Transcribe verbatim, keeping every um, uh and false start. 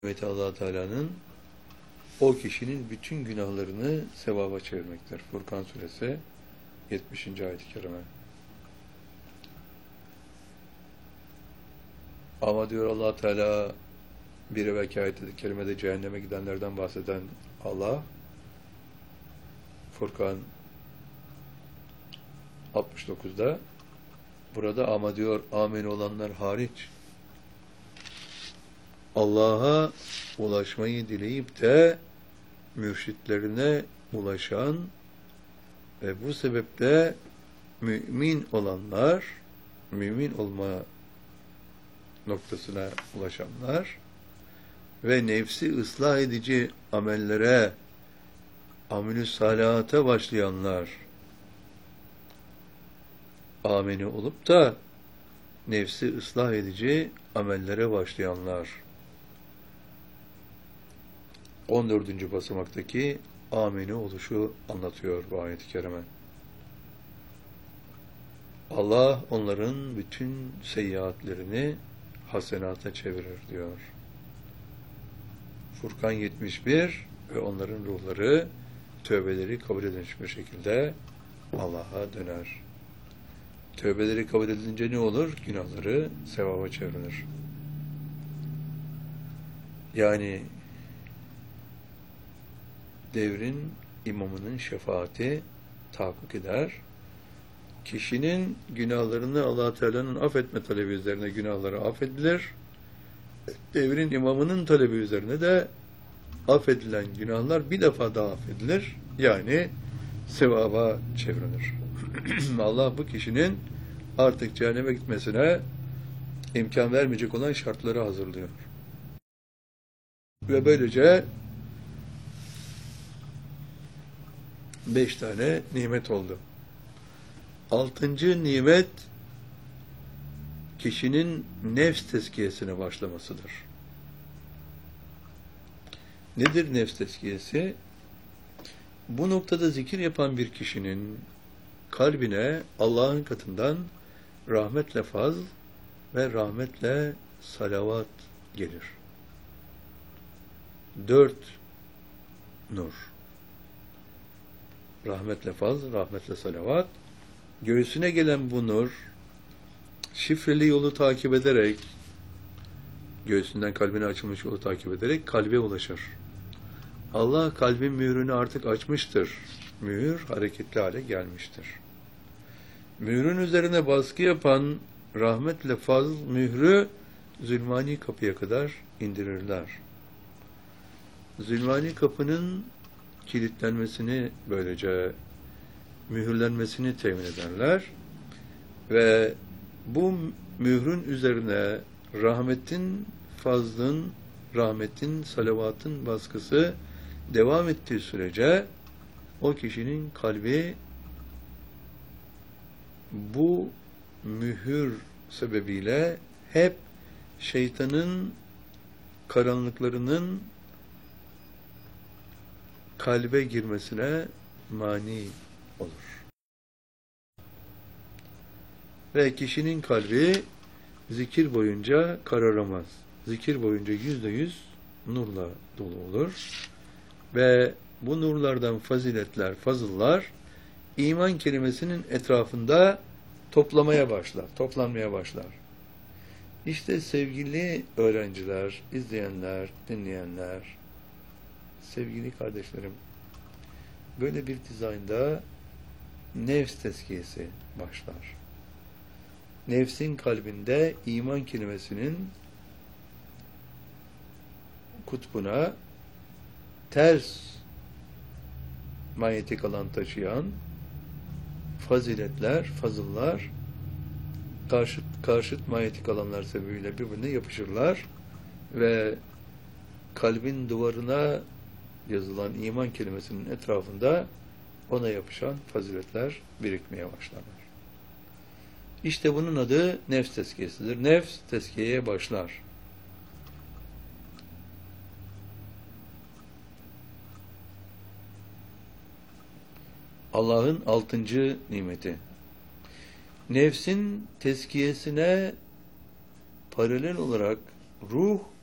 Hikmeti Allah Teala'nın o kişinin bütün günahlarını sevaba çevirmektir. Furkan suresi yetmişinci ayet-i kerime. Ama diyor Allah Teala bir evvelki ayet-i kerimede cehenneme gidenlerden bahseden Allah, Furkan altmış dokuzda burada ama diyor amin olanlar hariç Allah'a ulaşmayı dileyip de mürşitlerine ulaşan ve bu sebeple mümin olanlar, mümin olma noktasına ulaşanlar ve nefsi ıslah edici amellere, amel-i salihata başlayanlar, ameni olup da nefsi ıslah edici amellere başlayanlar. on dördüncü basamaktaki ameni oluşu anlatıyor bu ayet-i kerime. Allah onların bütün seyyiatlerini hasenata çevirir diyor. Furkan yetmiş bir ve onların ruhları tövbeleri kabul edilmiş bir şekilde Allah'a döner. Tövbeleri kabul edilince ne olur? Günahları sevaba çevrilir. Yani devrin imamının şefaati tahakkuk eder. Kişinin günahlarını Allah Teala'nın affetme talebi üzerine günahları affedilir. Devrin imamının talebi üzerine de affedilen günahlar bir defa daha affedilir. Yani sevaba çevrilir. Allah bu kişinin artık cehenneme gitmesine imkan vermeyecek olan şartları hazırlıyor. Ve böylece beş tane nimet oldu. Altıncı nimet kişinin nefs tezkiyesine başlamasıdır. Nedir nefs tezkiyesi? Bu noktada zikir yapan bir kişinin kalbine Allah'ın katından rahmetle fazl ve rahmetle salavat gelir. Dört nur. Rahmetle fazl, rahmetle salavat. Göğsüne gelen bu nur, şifreli yolu takip ederek, göğsünden kalbine açılmış yolu takip ederek kalbe ulaşır. Allah kalbin mührünü artık açmıştır. Mühür hareketli hale gelmiştir. Mührün üzerine baskı yapan rahmetle fazl mührü Zülmani kapıya kadar indirirler. Zülmani kapının kilitlenmesini böylece mühürlenmesini temin ederler ve bu mührün üzerine rahmetin, fazlın, rahmetin, salavatın baskısı devam ettiği sürece o kişinin kalbi bu mühür sebebiyle hep şeytanın karanlıklarının kalbe girmesine mani olur. Ve kişinin kalbi zikir boyunca kararamaz. Zikir boyunca yüzde yüz nurla dolu olur. Ve bu nurlardan faziletler, fazıllar iman kelimesinin etrafında toplamaya başlar, toplanmaya başlar. İşte sevgili öğrenciler, izleyenler, dinleyenler, sevgili kardeşlerim, böyle bir dizaynda nefs tezkiyesi başlar. Nefsin kalbinde iman kelimesinin kutbuna ters manyetik alan taşıyan faziletler, fazıllar karşıt, karşıt manyetik alanlar sebebiyle birbirine yapışırlar ve kalbin duvarına yazılan iman kelimesinin etrafında ona yapışan faziletler birikmeye başlarlar. İşte bunun adı nefs tezkiyesidir. Nefs tezkiyeye başlar. Allah'ın altıncı nimeti. Nefsin tezkiyesine paralel olarak ruh